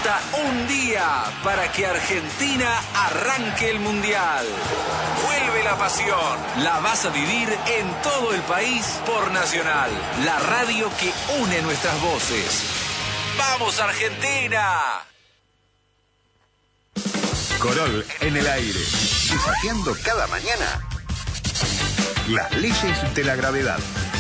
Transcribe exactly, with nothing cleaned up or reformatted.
Falta un día para que Argentina arranque el Mundial. Vuelve la pasión. La vas a vivir en todo el país por Nacional, la radio que une nuestras voces. ¡Vamos, Argentina! Corol en el aire. Desafiando cada mañana las leyes de la gravedad.